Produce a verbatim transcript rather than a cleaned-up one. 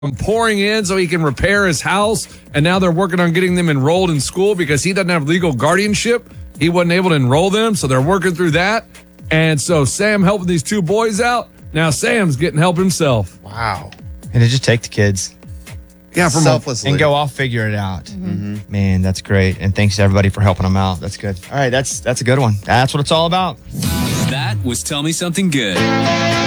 pouring in so he can repair his house, and now they're working on getting them enrolled in school because he doesn't have legal guardianship. He wasn't able to enroll them, so they're working through that. And so Sam helping these two boys out. Now Sam's getting help himself. Wow. And to just take the kids. Yeah, from selflessly. And go off, figure it out. Mm-hmm. Man, that's great. And thanks to everybody for helping them out. That's good. All right, that's that's a good one. That's what it's all about. That was Tell Me Something Good.